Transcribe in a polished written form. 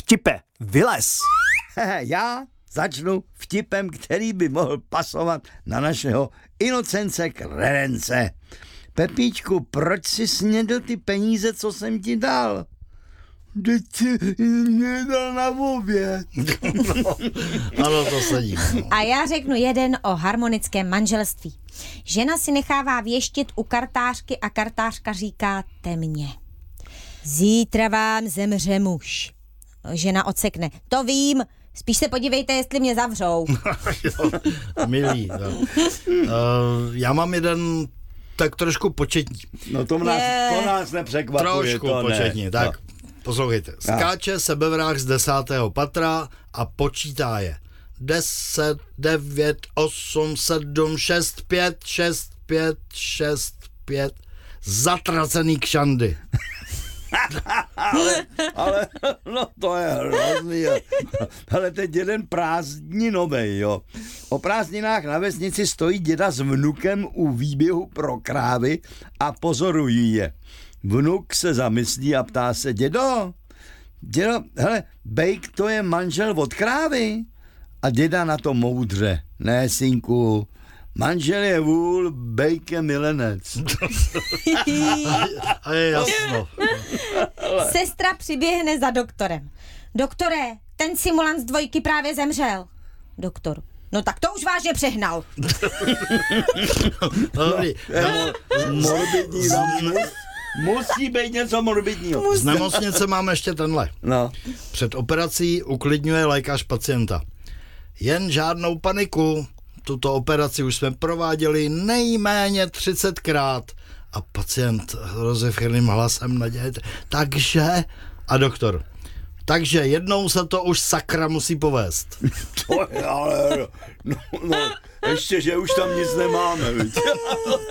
Vtipe, vylez. Já začnu vtipem, který by mohl pasovat na našeho Inocence Klerence. Pepíčku, proč jsi snědl ty peníze, co jsem ti dal? Teď si mě dal na oběd. Ano, to sedí. A já řeknu jeden o harmonickém manželství. Žena si nechává věštit u kartářky a kartářka říká temně: zítra vám zemře muž. Žena odsekne: to vím, spíš se podívejte, jestli mě zavřou. Milý. Já mám jeden tak trošku početní. No to nás nepřekvapuje. Trošku to početní, ne. tak poslouchejte. Skáče sebevrah z 10. patra a počítá je. 10, 9, 8, 7, 6, 5, 6, 5, 6, 5. Zatracený kšandy. ale no to je hrozný. Ale teď jeden prázdninovej, jo. O prázdninách na vesnici stojí děda s vnukem u výběhu pro krávy a pozorují je. Vnuk se zamyslí a ptá se: dědo, hele, bejk to je manžel od krávy? A děda na to moudře: ne, synku, manžel je vůl, bejk je milenec. A je jasno. Sestra přiběhne za doktorem. Doktore, ten simulant z 2 právě zemřel. Doktor: no tak to už vážně přehnal. Morbidní, musí být něco morbidního. Z nemocnice máme ještě tenhle. No. Před operací uklidňuje lékař pacienta. Jen žádnou paniku. Tuto operaci už jsme prováděli nejméně 30krát. A pacient rozevřeným hlasem naděje: takže? A doktor: takže jednou se to už sakra musí povést. To je ale, no, ještě, že už tam nic nemáme.